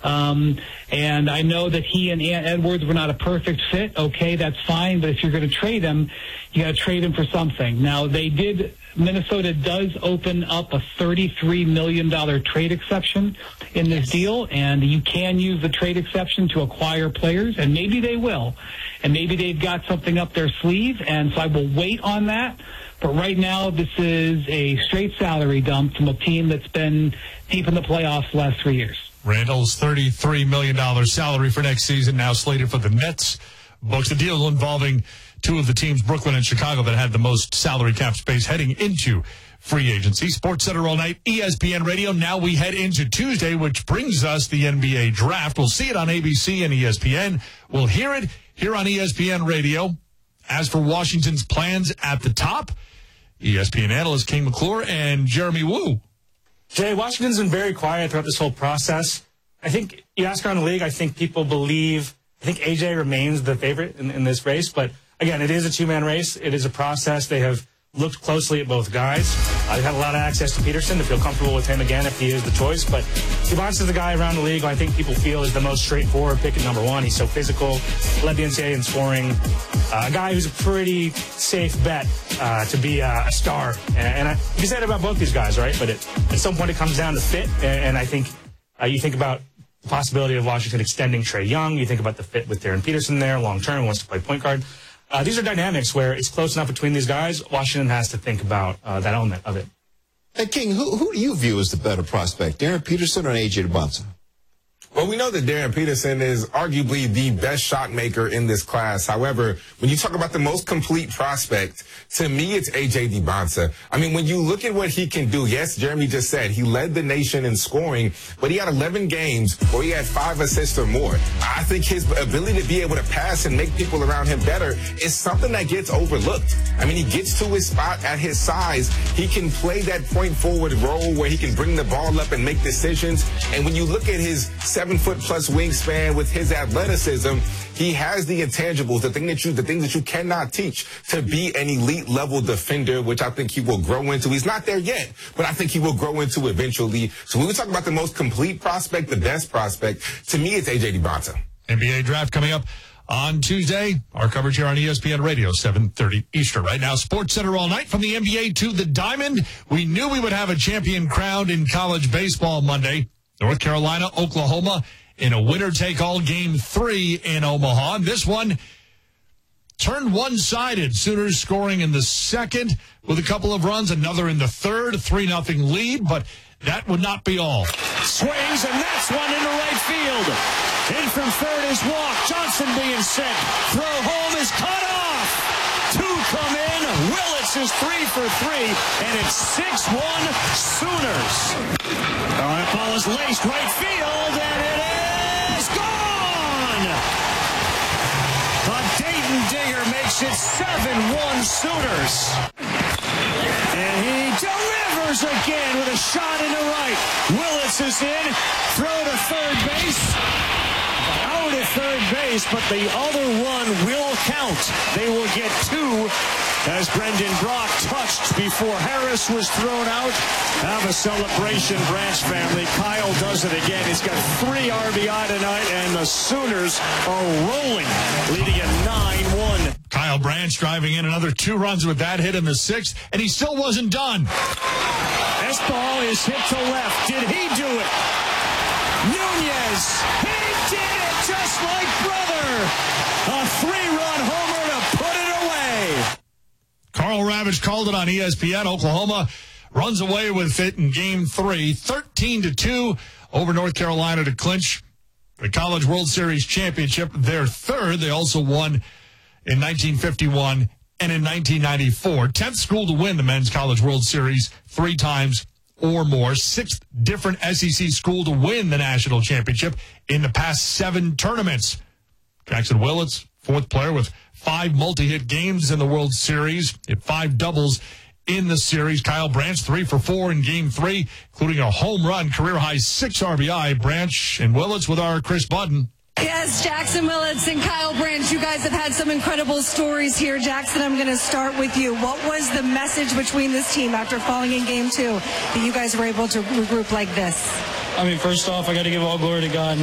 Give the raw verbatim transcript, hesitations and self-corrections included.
Um, and I know that he and Edwards were not a perfect fit. Okay, that's fine. But if you're going to trade him, you got to trade him for something. Now, they did. Minnesota does open up a thirty-three million dollars trade exception in this deal, and you can use the trade exception to acquire players, and maybe they will. And maybe they've got something up their sleeve, and so I will wait on that. But right now, this is a straight salary dump from a team that's been deep in the playoffs the last three years. Randall's thirty-three million dollars salary for next season now slated for the Nets. Books the deal involving two of the teams, Brooklyn and Chicago, that had the most salary cap space heading into free agency. Sports Center all night, E S P N Radio. Now we head into Tuesday, which brings us the N B A draft. We'll see it on A B C and E S P N. We'll hear it here on E S P N Radio. As for Washington's plans at the top, E S P N analyst King McClure and Jeremy Woo. Jay, Washington's been very quiet throughout this whole process. I think you ask around the league, I think people believe, I think A J remains the favorite in, in this race. But again, it is a two-man race. It is a process. They have looked closely at both guys. Uh, they've had a lot of access to Peterson to feel comfortable with him again if he is the choice. But Gibbons is the guy around the league who I think people feel is the most straightforward pick at number one. He's so physical, led the N C double A in scoring. Uh, a guy who's a pretty safe bet uh, to be uh, a star. And, and I, you can say that about both these guys, right? But it, at some point it comes down to fit. And, and I think uh, you think about the possibility of Washington extending Trae Young. You think about the fit with Darren Peterson there, long-term, wants to play point guard. Uh, these are dynamics where it's close enough between these guys. Washington has to think about uh, that element of it. Hey, King, who, who do you view as the better prospect, Darren Peterson or A J Dubonsa? Well, we know that Darren Peterson is arguably the best shot maker in this class. However, when you talk about the most complete prospect, to me, it's A J Dubonsa. I mean, when you look at what he can do, yes, Jeremy just said he led the nation in scoring, but he had eleven games where he had five assists or more. I think his ability to be able to pass and make people around him better is something that gets overlooked. I mean, he gets to his spot at his size. He can play that point forward role where he can bring the ball up and make decisions. And when you look at his seven foot plus wingspan with his athleticism, he has the intangibles, the thing that you, the things that you cannot teach, to be an elite level defender, which I think he will grow into. He's not there yet, but I think he will grow into eventually. So when we talk about the most complete prospect, the best prospect, to me, it's A J Dubonsa. N B A draft coming up on Tuesday. Our coverage here on E S P N Radio, seven thirty Eastern. Right now, Sports Center all night from the N B A to the Diamond. We knew we would have a champion crowned in college baseball Monday. North Carolina, Oklahoma in a winner-take-all game three in Omaha. And this one turned one-sided. Sooners scoring in the second with a couple of runs, another in the third, three nothing lead, but that would not be all. Swings, and that's one into right field. In from third is Walk. Johnson being sent. Throw home is cut off. Two come in. Willits is three for three, and it's six one Sooners. All right, ball is laced right field, and it is gone. A Dayton Dinger makes it seven one Sooners. And he delivers again with a shot into right. Willits is in. Throw to third base. Out at third base, but the other one will count. They will get two as Brendan Brock touched before Harris was thrown out. Have a celebration, Branch family. Kyle does it again. He's got three R B I tonight, and the Sooners are rolling, leading at nine one. Kyle Branch driving in another two runs with that hit in the sixth, and he still wasn't done. This ball is hit to left. Did he do it? Nunez, he did it just like brother. A three-run homer to put it away. Carl Ravitch called it on E S P N. Oklahoma runs away with it in game three, thirteen to two over North Carolina to clinch the College World Series championship. Their third. They also won in nineteen fifty-one and in nineteen ninety-four. tenth school to win the Men's College World Series three times or more. Sixth different S E C school to win the national championship in the past seven tournaments. Jackson Willits, fourth player with five multi-hit games in the World Series, hit five doubles in the series. Kyle Branch, three for four in game three, including a home run, career-high six R B I. Branch and Willits with our Chris Budden. Yes, Jackson Willits and Kyle Branch, you guys have had some incredible stories here. Jackson, I'm going to start with you. What was the message between this team after falling in game two that you guys were able to regroup like this? I mean, first off, I got to give all glory to God.